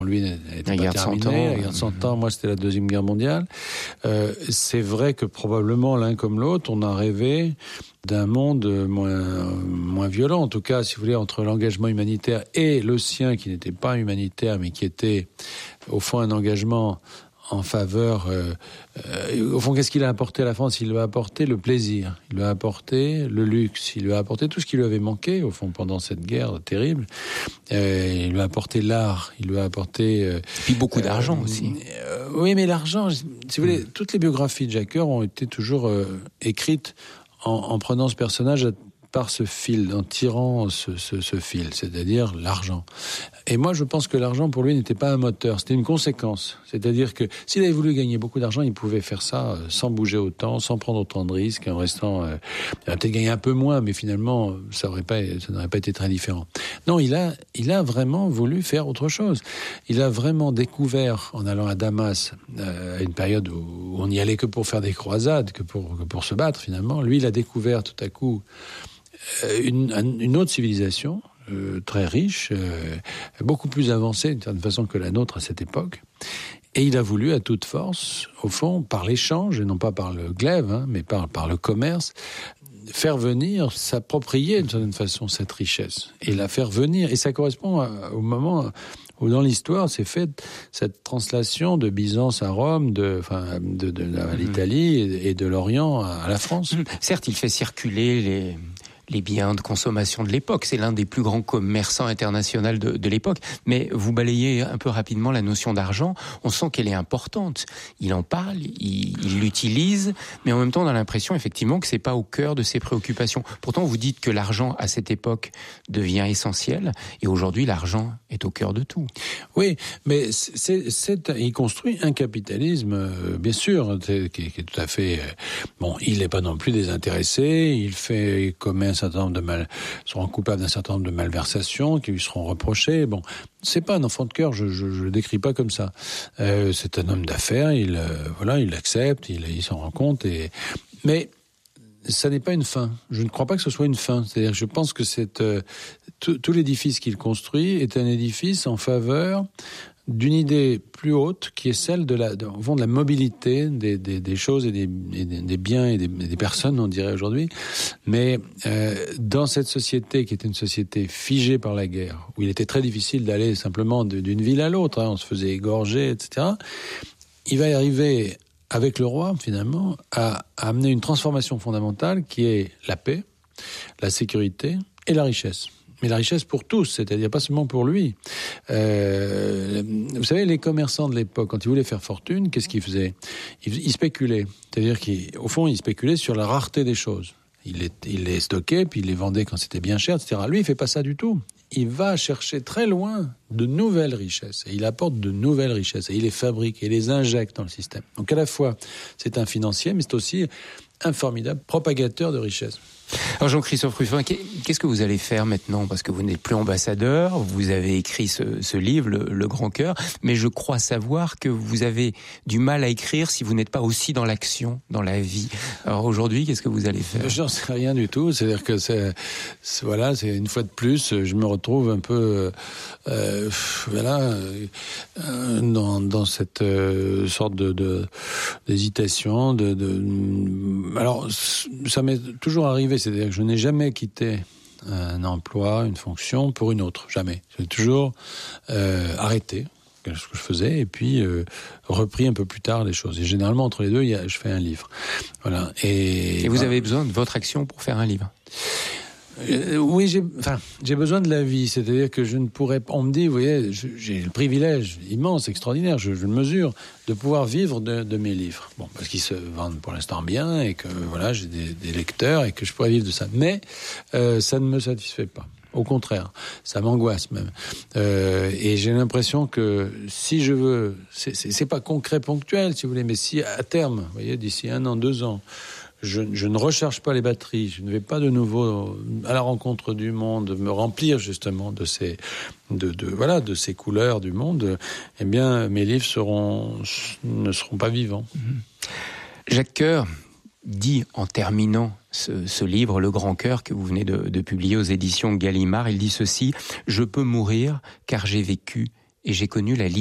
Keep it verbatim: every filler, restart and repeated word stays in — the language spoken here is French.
Lui n'était pas terminé, la guerre de cent ans, moi c'était la Deuxième Guerre mondiale. Euh, c'est vrai que probablement l'un comme l'autre, on a rêvé d'un monde moins, moins violent, en tout cas, si vous voulez, entre l'engagement humanitaire et le sien, qui n'était pas humanitaire, mais qui était au fond un engagement en faveur... Euh, euh, au fond, qu'est-ce qu'il a apporté à la France ? Il lui a apporté le plaisir, il lui a apporté le luxe, il lui a apporté tout ce qui lui avait manqué, au fond, pendant cette guerre terrible. Euh, il lui a apporté l'art, il lui a apporté... Euh, Et puis beaucoup d'argent euh, aussi. Euh, oui, mais l'argent, si vous voulez, mmh. toutes les biographies de Jacques Coeur ont été toujours euh, écrites en, en prenant ce personnage par ce fil, en tirant ce, ce, ce fil, c'est-à-dire l'argent. Et moi, je pense que l'argent, pour lui, n'était pas un moteur, c'était une conséquence. C'est-à-dire que s'il avait voulu gagner beaucoup d'argent, il pouvait faire ça sans bouger autant, sans prendre autant de risques, en restant... Euh, il aurait peut-être gagné un peu moins, mais finalement, ça aurait pas, ça n'aurait pas été très différent. Non, il a, il a vraiment voulu faire autre chose. Il a vraiment découvert, en allant à Damas, euh, à une période où on n'y allait que pour faire des croisades, que pour, que pour se battre, finalement. Lui, il a découvert tout à coup Une, une autre civilisation euh, très riche, euh, beaucoup plus avancée d'une certaine façon que la nôtre à cette époque. Et il a voulu à toute force, au fond, par l'échange, et non pas par le glaive, hein, mais par, par le commerce, faire venir, s'approprier d'une certaine façon cette richesse. Et la faire venir. Et ça correspond à, au moment où dans l'histoire s'est faite cette translation de Byzance à Rome, de, enfin, de, de, de à l'Italie et, et de l'Orient à, à la France. Certes, il fait circuler les... les biens de consommation de l'époque. C'est l'un des plus grands commerçants internationaux de, de l'époque. Mais vous balayez un peu rapidement la notion d'argent. On sent qu'elle est importante. Il en parle, il, il l'utilise, mais en même temps, on a l'impression effectivement que c'est pas au cœur de ses préoccupations. Pourtant, vous dites que l'argent, à cette époque, devient essentiel. Et aujourd'hui, l'argent est au cœur de tout. Oui, mais c'est, c'est, il construit un capitalisme, euh, bien sûr, qui, qui est tout à fait... Euh, bon, il n'est pas non plus désintéressé. Il fait, il commet un certain nombre de mal, seront coupables d'un certain nombre de malversations qui lui seront reprochées. Bon, c'est pas un enfant de cœur, je, je, je le décris pas comme ça. Euh, c'est un homme d'affaires, il, euh, voilà, il l'accepte, il, il s'en rend compte. Et mais ça n'est pas une fin. Je ne crois pas que ce soit une fin. C'est-à-dire, je pense que c'est euh, tout, tout l'édifice qu'il construit est un édifice en faveur d'une idée plus haute qui est celle de la, de, au fond, de la mobilité des, des, des choses et des, et des, des biens et des, des personnes, on dirait aujourd'hui. Mais euh, dans cette société qui était une société figée par la guerre, où il était très difficile d'aller simplement de, d'une ville à l'autre, hein, on se faisait égorger, et cetera, il va y arriver avec le roi, finalement, à, à amener une transformation fondamentale qui est la paix, la sécurité et la richesse. Mais la richesse pour tous, c'est-à-dire pas seulement pour lui. Euh, vous savez, les commerçants de l'époque, quand ils voulaient faire fortune, qu'est-ce qu'ils faisaient ? ils, ils spéculaient. C'est-à-dire qu'au fond, ils spéculaient sur la rareté des choses. Ils les, ils les stockaient, puis ils les vendaient quand c'était bien cher, et cetera. Lui, il fait pas ça du tout. Il va chercher très loin de nouvelles richesses. Et il apporte de nouvelles richesses. Et il les fabrique et les injecte dans le système. Donc à la fois, c'est un financier, mais c'est aussi un formidable propagateur de richesses. Alors Jean-Christophe Ruffin, qu'est-ce que vous allez faire maintenant ? Parce que vous n'êtes plus ambassadeur, vous avez écrit ce, ce livre, le, le Grand Cœur, mais je crois savoir que vous avez du mal à écrire si vous n'êtes pas aussi dans l'action, dans la vie. Alors aujourd'hui, qu'est-ce que vous allez faire ? J'en sais rien du tout, c'est-à-dire que c'est, c'est voilà, c'est une fois de plus, je me retrouve un peu, euh, voilà, euh, dans, dans cette euh, sorte de, de d'hésitation, de, de, alors ça m'est toujours arrivé. C'est-à-dire que je n'ai jamais quitté un emploi, une fonction pour une autre, jamais. J'ai toujours euh, arrêté ce que je faisais et puis euh, repris un peu plus tard les choses. Et généralement, entre les deux, il y a, je fais un livre. Voilà. Et, et vous bah, avez besoin de votre action pour faire un livre ? Euh, oui, j'ai, enfin, j'ai besoin de la vie. C'est-à-dire que je ne pourrais pas... On me dit, vous voyez, je, j'ai le privilège immense, extraordinaire, je, je le mesure, de pouvoir vivre de, de mes livres. Bon, parce qu'ils se vendent pour l'instant bien et que, voilà, j'ai des, des lecteurs et que je pourrais vivre de ça. Mais euh, ça ne me satisfait pas. Au contraire, ça m'angoisse même. Euh, et j'ai l'impression que si je veux... C'est, c'est, c'est pas concret, ponctuel, si vous voulez, mais si à terme, vous voyez, d'ici un an, deux ans... Je, je ne recharge pas les batteries, je ne vais pas de nouveau à la rencontre du monde, me remplir justement de ces, de, de, voilà, de ces couleurs du monde, eh bien, mes livres seront, ne seront pas vivants. Jacques Coeur dit, en terminant ce, ce livre, Le Grand Cœur, que vous venez de, de publier aux éditions Gallimard, il dit ceci: « Je peux mourir car j'ai vécu et j'ai connu la